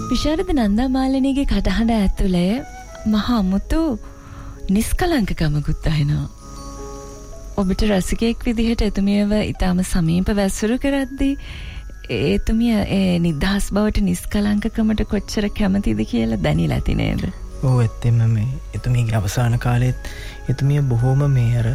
විශාරද නන්දාමාලිනීගේ කටහඬ ඇතුලේ මහා මුතු නිස්කලංකකමකුත් අහිනවා. ඔබට රසිකයෙක් විදිහට එතුමියව ඊටම සමීප වැසුරු කරද්දී එතුමිය ඒ නිදහස් බවට නිස්කලංකකමට කොච්චර කැමතිද කියලා දැනিলা ඇති නේද? ඔව් ඇත්තෙම මේ එතුමියගේ අවසාන කාලෙත් එතුමිය බොහොම මේ අර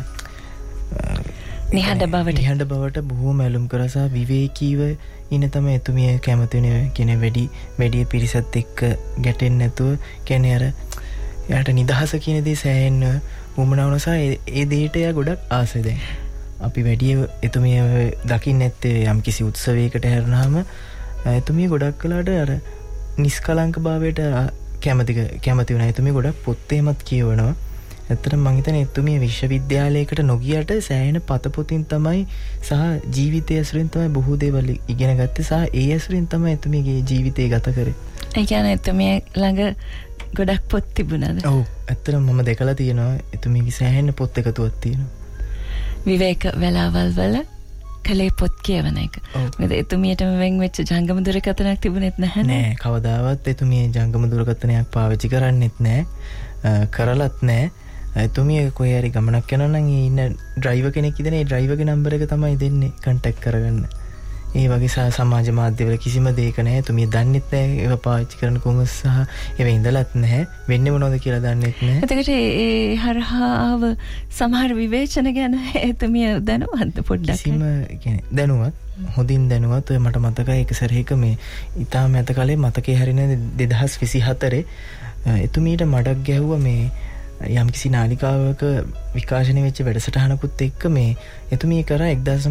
නිහඬ බවට බොහොම ඇලුම් කරසා විවේකීව ඉන්න තමයි එතුමිය කැමති වෙන කෙනෙක් වැඩි පිරිසත් එක්ක ගැටෙන්නේ නැතුව කියන්නේ අර යාට නිදහස කියන දේ සෑහෙන්න වුමනා වුණා ඒ දෙයට යා ගොඩක් ආසයි දැන්. අපි වැඩි එතුමිය දකින්න නැත්තේ යම් කිසි උත්සවයකට හැරුණාම එතුමිය ගොඩක් කලකට අර නිස්කලංක භාවයට කැමති වුණා. එතුමිය ගොඩක් පොත් එහෙමත් කියවනවා. ඇත්තටම මම හිතන්නේ එතුමිය විශ්වවිද්‍යාලයකට නොගියට සෑහෙන පතපොතින් තමයි සහ ජීවිතය ඇසුරින් තමයි බොහෝ දේවල් ඉගෙන ගත්තේ සහ ඒ ඇසුරින් තමයි එතුමියගේ ජීවිතය ගත කරේ. ඒ කියන්නේ එතුමිය ළඟ ගොඩක් පොත් තිබුණාද? ඔව් ඇත්තටම මම දැකලා තියෙනවා එතුමියගේ සෑහෙන පොත් එකතුවක් තියෙනවා. විවේක වෙලාවල් වල කලේ පොත් කියවන එක. මොකද එතුමියටම වෙන් වෙච්ච ජංගම දුරකථනයක් තිබුණෙත් නැහැ නෑ. කවදාවත් එතුමිය ජංගම දුරකථනයක් පාවිච්චි කරන්නෙත් නෑ. කරලත් නෑ. එතුමිය කොහේ හරි ගමනක් යනවා නම් ඉන්න ඩ්‍රයිවර් කෙනෙක් ඉදනේ ඒ ඩ්‍රයිවර්ගේ නම්බර් එක තමයි දෙන්නේ කන්ටැක්ට් කරගන්න. ඒ වගේ සමාජ මාධ්‍යවල කිසිම දෙයක නැහැ. එතුමිය දන්නෙත් නැහැ ඒව පාවිච්චි කරන කොහොමද සහ ඒව ඉඳලත් නැහැ. වෙන්නේ මොනවද කියලා දන්නෙත් නැහැ. එතකොට ඒ හරහාව සමහර විවේචන ගැන එතුමිය දැනුවත්ද පොඩ්ඩක්? කිසිම කියන්නේ දැනුවත් හොඳින් දැනුවත්. ඔය මට මතකයි එක සැරේක මේ ඊටාම මැත කාලේ මතකේ හැරෙන 2024 එතුමියට මඩක් ගැහුවා මේ යම් කිසි නාලිකාවක විකාශනය වෙච්ච වැඩසටහනකුත් එක්ක මේ එතුමිය කරා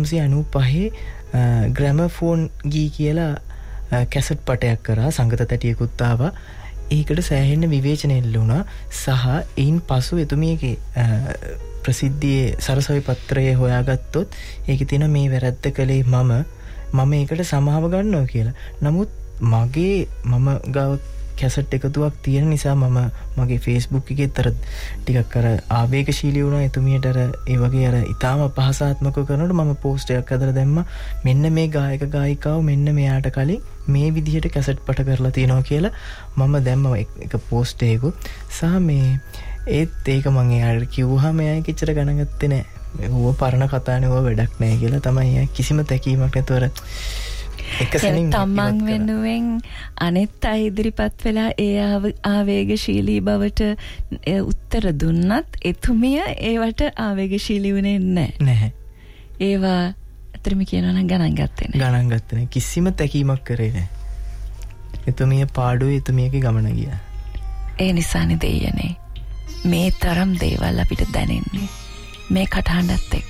1995 ග්‍රැමෆෝන් ගී කියලා කැසට් පටයක් කරා සංගත තැටියකුත් ආවා. ඒකට සෑහෙන්න විවේචන එල්ල වුණා සහ එයින් පසු එතුමියගේ ප්‍රසිද්ධියේ සරසවි පත්‍රයේ හොයාගත්තොත් ඒකේ තියෙන මේ වැරද්ද කළේ මම ඒකට සමාව ගන්නවා කියලා. නමුත් මම ගාව කැසට් එකතුවක් තියෙන නිසා මම මගේ Facebook එකේ තර ටිකක් අර ආවේගශීලී වුණා. එතුමියට අර ඒ වගේ අර ඊටාම අපහාසාත්මකව කරනකොට මම පෝස්ට් එකක් අදලා දැම්මා. මෙන්න මේ ගායක ගායිකාව මෙන්න මෙයාට කලින් මේ විදිහට කැසට් පට කරලා තියෙනවා කියලා මම දැම්මා එක පෝස්ට් එකකුත්. සහ මේ ඒත් ඒක මම එයාට කිව්වහම එයා කිච්චර ගණන් ගත්තේ නැහැ. ඌව පරණ කතානේ ඌව වැඩක් නැහැ කියලා තමයි එයා කිසිම තැකීමක් නැතුව අර තමන් වෙනුවෙන් අනෙත් අය ඉදිරිපත් වෙලා ඒ ආවේගශීලී බවට උත්තර දුන්නත් එතුමිය ඒවට ආවේගශීලී වුණේ නැහැ. ඒවා අතරම කියනවා නම් ගණන් ගත්තේ නැහැ. කිසිම තැකීමක් කරේ නැහැ. එතුමිය පාඩුවේ එතුමියගේ ගමන ගියා. ඒ නිසානේ දෙයනේ මේ තරම් දේවල් අපිට දැනෙන්නේ මේ කටහඬත් එක්ක.